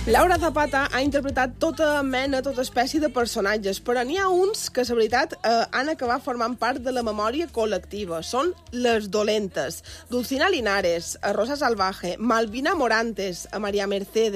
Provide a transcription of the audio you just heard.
Laura Zapata ha interpretat tota mena, tota espècie de personatges, però n'hi ha uns que, la veritat, han acabat formant part de la memòria col·lectiva. Són les dolentes. Dulcinea Linares, a Rosa Salvaje, Malvina Morantes, a María Mercedes,